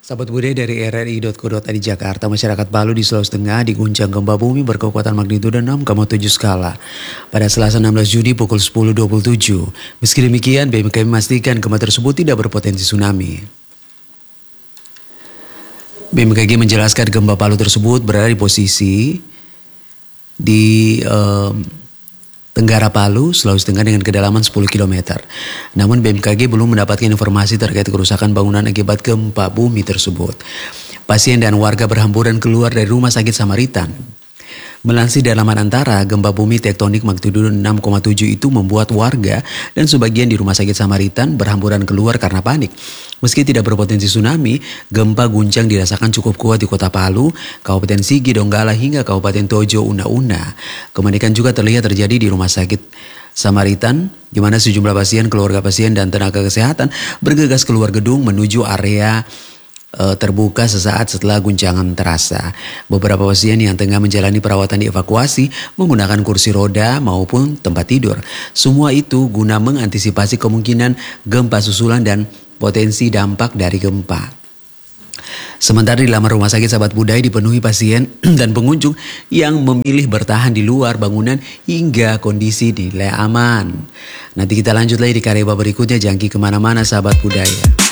Sahabat budaya dari RRI.co.id Jakarta, masyarakat Palu di Sulawesi Tengah diguncang gempa bumi berkekuatan magnitudo 6,7 skala pada Selasa 16 Juni pukul 10.27. Meski demikian, BMKG memastikan gempa tersebut tidak berpotensi tsunami. BMKG menjelaskan gempa Palu tersebut berada di posisi di Tenggara Palu, Sulawesi Tengah dengan kedalaman 10 km. Namun BMKG belum mendapatkan informasi terkait kerusakan bangunan akibat gempa bumi tersebut. Pasien dan warga berhamburan keluar dari Rumah Sakit Samaritan. Melansir dari laman Antara, gempa bumi tektonik magnitudo 6,7 itu membuat warga dan sebagian di Rumah Sakit Samaritan berhamburan keluar karena panik. Meski tidak berpotensi tsunami, gempa guncang dirasakan cukup kuat di Kota Palu, Kabupaten Sigi, Donggala hingga Kabupaten Tojo, Una-Una. Kepanikan juga terlihat terjadi di Rumah Sakit Samaritan, di mana sejumlah pasien, keluarga pasien dan tenaga kesehatan bergegas keluar gedung menuju area terbuka sesaat setelah guncangan terasa. Beberapa pasien yang tengah menjalani perawatan dievakuasi menggunakan kursi roda maupun tempat tidur. Semua itu guna mengantisipasi kemungkinan gempa susulan dan potensi dampak dari gempa. Sementara di laman rumah sakit Sahabat Budaya dipenuhi pasien dan pengunjung yang memilih bertahan di luar bangunan hingga kondisi dinilai aman. Nanti kita lanjut lagi di karya berikutnya, jangan kemana-mana Sahabat Budaya.